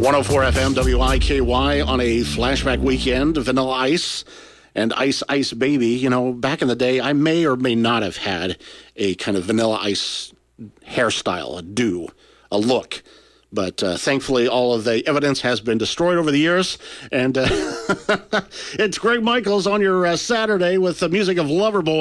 104 FM WIKY on a flashback weekend, Vanilla Ice and Ice Ice Baby. You know, back in the day, I may or may not have had a kind of Vanilla Ice hairstyle, a look. But thankfully, all of the evidence has been destroyed over the years. And it's Greg Michaels on your Saturday with the music of Loverboy.